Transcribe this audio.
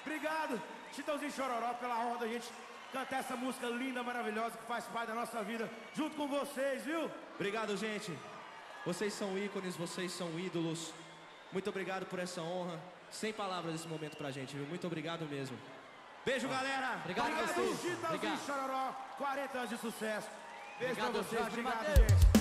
Obrigado, Chitãozinho e Chororó, pela honra da gente cantar essa música linda, maravilhosa, que faz parte da nossa vida, junto com vocês, viu? Obrigado, gente. Vocês são ícones, vocês são ídolos. Muito obrigado por essa honra. Sem palavras esse momento pra gente, viu? Muito obrigado mesmo. Beijo, galera. Obrigado, vocês. Chitãozinho e Chororó, 40 anos de sucesso. Beijo Obrigado, pra vocês, Jorge obrigado, Mateus. gente.